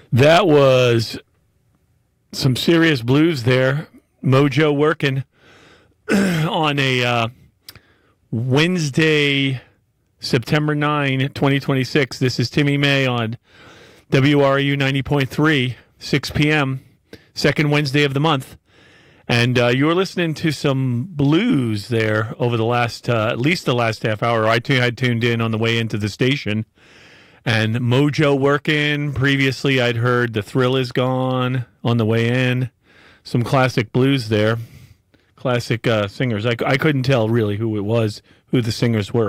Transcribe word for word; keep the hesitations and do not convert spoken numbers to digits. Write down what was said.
That was some serious blues there. Mojo working on a uh, Wednesday, September ninth, twenty twenty-six. This is Timmy May on W R U ninety point three, six p.m., second Wednesday of the month. And uh, you were listening to some blues there over the last, uh, at least the last half hour. I, t- I tuned in on the way into the station. And Mojo working. Previously, I'd heard The Thrill Is Gone on the way in. Some classic blues there. Classic uh, singers. I, I couldn't tell really who it was, who the singers were.